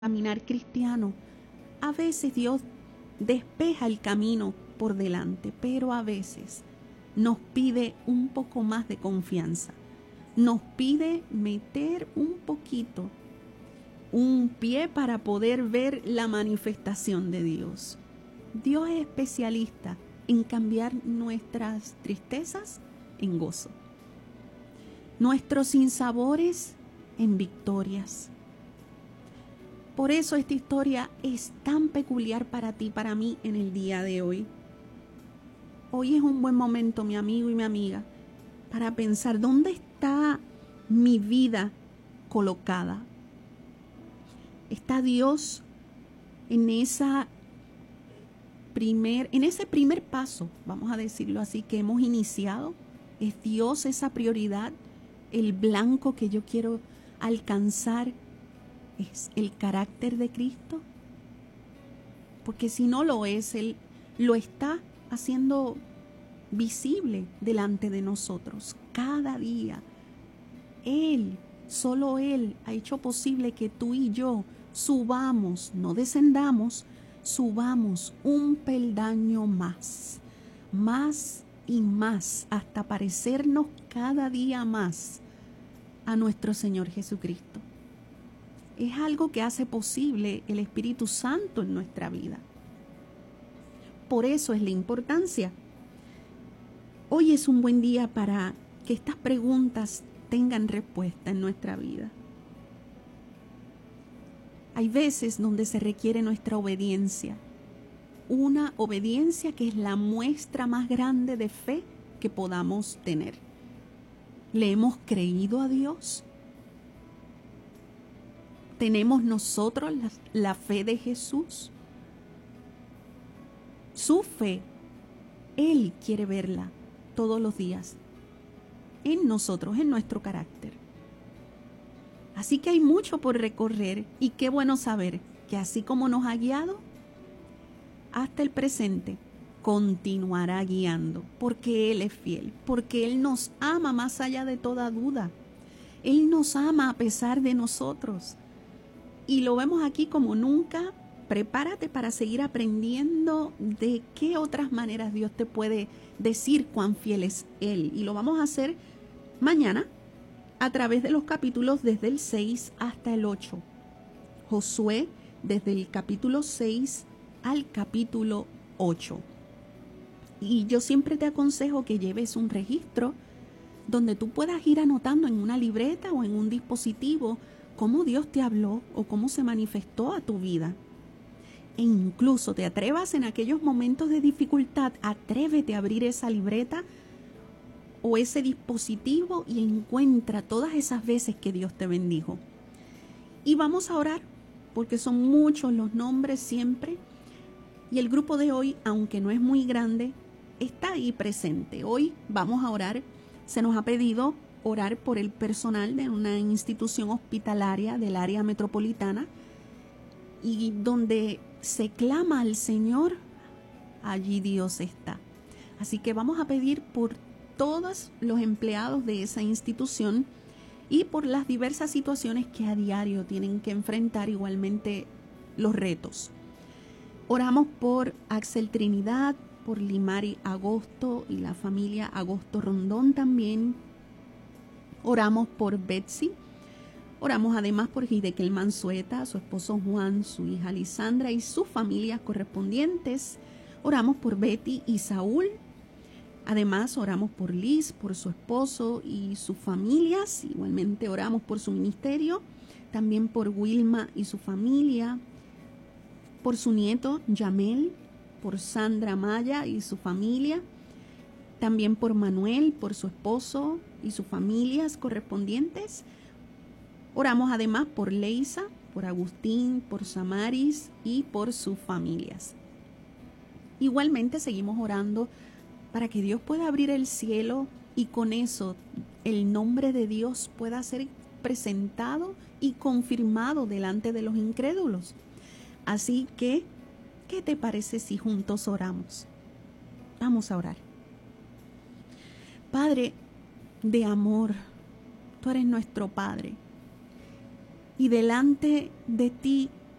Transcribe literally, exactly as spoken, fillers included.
caminar cristiano, a veces Dios despeja el camino por delante, pero a veces nos pide un poco más de confianza. Nos pide meter un poquito, un pie para poder ver la manifestación de Dios. Dios es especialista en cambiar nuestras tristezas en gozo, nuestros sinsabores en victorias. Por eso esta historia es tan peculiar para ti, para mí, en el día de hoy. Hoy es un buen momento, mi amigo y mi amiga, para pensar dónde está mi vida colocada. ¿Está Dios en esa primer, en ese primer paso, vamos a decirlo así, que hemos iniciado? ¿Es Dios esa prioridad, el blanco que yo quiero alcanzar? ¿Es el carácter de Cristo? Porque si no lo es, Él lo está haciendo visible delante de nosotros cada día. Él, solo Él ha hecho posible que tú y yo subamos, no descendamos, subamos un peldaño más, más y más, hasta parecernos cada día más a nuestro Señor Jesucristo. Es algo que hace posible el Espíritu Santo en nuestra vida. Por eso es la importancia. Hoy es un buen día para que estas preguntas tengan respuesta en nuestra vida. Hay veces donde se requiere nuestra obediencia, una obediencia que es la muestra más grande de fe que podamos tener. ¿Le hemos creído a Dios? ¿Tenemos nosotros la, la fe de Jesús? Su fe, Él quiere verla todos los días en nosotros, en nuestro carácter. Así que hay mucho por recorrer y qué bueno saber que así como nos ha guiado hasta el presente, continuará guiando, porque Él es fiel, porque Él nos ama más allá de toda duda. Él nos ama a pesar de nosotros. Y lo vemos aquí como nunca. Prepárate para seguir aprendiendo de qué otras maneras Dios te puede decir cuán fiel es Él. Y lo vamos a hacer mañana a través de los capítulos desde el seis hasta el ocho. Josué desde el capítulo seis al capítulo ocho. Y yo siempre te aconsejo que lleves un registro donde tú puedas ir anotando en una libreta o en un dispositivo cómo Dios te habló o cómo se manifestó a tu vida. E incluso te atrevas en aquellos momentos de dificultad, atrévete a abrir esa libreta o ese dispositivo y encuentra todas esas veces que Dios te bendijo. Y vamos a orar, porque son muchos los nombres siempre. Y el grupo de hoy, aunque no es muy grande, está ahí presente. Hoy vamos a orar. Se nos ha pedido orar por el personal de una institución hospitalaria del área metropolitana y donde se clama al Señor, allí Dios está. Así que vamos a pedir por todos los empleados de esa institución y por las diversas situaciones que a diario tienen que enfrentar, igualmente los retos. Oramos por Axel Trinidad, por Limari Agosto y la familia Agosto Rondón también. Oramos por Betsy, oramos además por Hidekel Mansueta, su esposo Juan, su hija Lisandra y sus familias correspondientes. Oramos por Betty y Saúl. Además oramos por Liz, por su esposo y sus familias. Igualmente oramos por su ministerio, también por Wilma y su familia, por su nieto Yamel, por Sandra Maya y su familia. También por Manuel, por su esposo y sus familias correspondientes. Oramos además por Leisa, por Agustín, por Samaris y por sus familias. Igualmente seguimos orando para que Dios pueda abrir el cielo y con eso el nombre de Dios pueda ser presentado y confirmado delante de los incrédulos. Así que, ¿qué te parece si juntos oramos? Vamos a orar. Padre de amor, tú eres nuestro Padre y delante de ti